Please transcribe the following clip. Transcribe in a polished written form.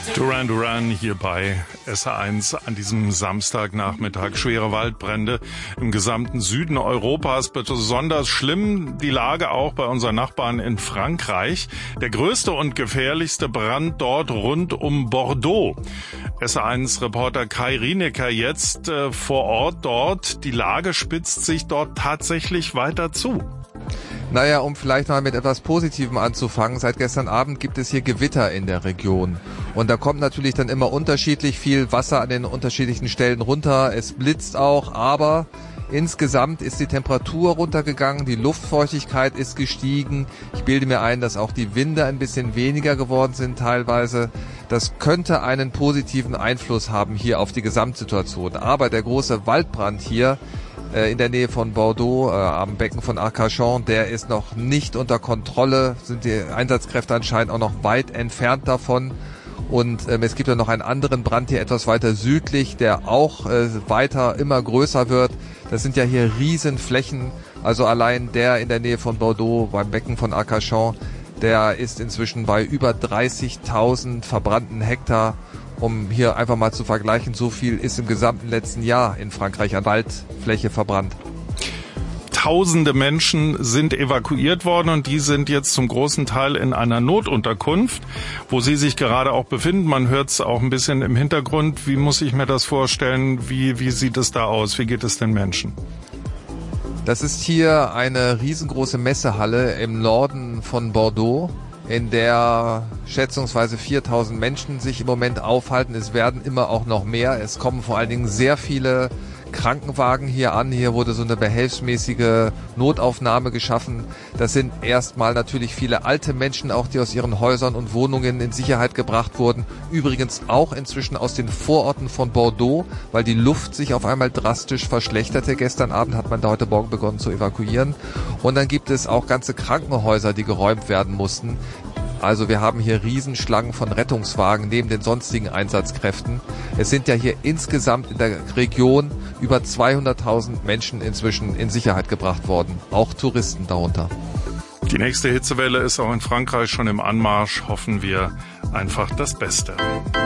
Duran Duran hier bei SR1 an diesem Samstagnachmittag. Schwere Waldbrände im gesamten Süden Europas. Besonders schlimm die Lage auch bei unseren Nachbarn in Frankreich. Der größte und gefährlichste Brand dort rund um Bordeaux. SR1-Reporter Kai Rienecker jetzt vor Ort dort. Die Lage spitzt sich dort tatsächlich weiter zu. Naja, um vielleicht mal mit etwas Positivem anzufangen, seit gestern Abend gibt es hier Gewitter in der Region. Und da kommt natürlich dann immer unterschiedlich viel Wasser an den unterschiedlichen Stellen runter. Es blitzt auch, aber insgesamt ist die Temperatur runtergegangen, die Luftfeuchtigkeit ist gestiegen. Ich bilde mir ein, dass auch die Winde ein bisschen weniger geworden sind teilweise. Das könnte einen positiven Einfluss haben hier auf die Gesamtsituation. Aber der große Waldbrand hier in der Nähe von Bordeaux, am Becken von Arcachon, der ist noch nicht unter Kontrolle, sind die Einsatzkräfte anscheinend auch noch weit entfernt davon. Und es gibt ja noch einen anderen Brand hier etwas weiter südlich, der auch weiter immer größer wird. Das sind ja hier Riesenflächen, also allein der in der Nähe von Bordeaux beim Becken von Arcachon, der ist inzwischen bei über 30.000 verbrannten Hektar. Um hier einfach mal zu vergleichen, so viel ist im gesamten letzten Jahr in Frankreich an Waldfläche verbrannt. Tausende Menschen sind evakuiert worden und die sind jetzt zum großen Teil in einer Notunterkunft, wo sie sich gerade auch befinden. Man hört es auch ein bisschen im Hintergrund. Wie muss ich mir das vorstellen? Wie sieht es da aus? Wie geht es den Menschen? Das ist hier eine riesengroße Messehalle im Norden von Bordeaux, in der schätzungsweise 4.000 Menschen sich im Moment aufhalten. Es werden immer auch noch mehr. Es kommen vor allen Dingen sehr viele Krankenwagen hier an. Hier wurde so eine behelfsmäßige Notaufnahme geschaffen. Das sind erstmal natürlich viele alte Menschen, auch die aus ihren Häusern und Wohnungen in Sicherheit gebracht wurden. Übrigens auch inzwischen aus den Vororten von Bordeaux, weil die Luft sich auf einmal drastisch verschlechterte. Gestern Abend hat man da heute Morgen begonnen zu evakuieren. Und dann gibt es auch ganze Krankenhäuser, die geräumt werden mussten. Also wir haben hier Riesenschlangen von Rettungswagen neben den sonstigen Einsatzkräften. Es sind ja hier insgesamt in der Region über 200.000 Menschen inzwischen in Sicherheit gebracht worden, auch Touristen darunter. Die nächste Hitzewelle ist auch in Frankreich schon im Anmarsch. Hoffen wir einfach das Beste.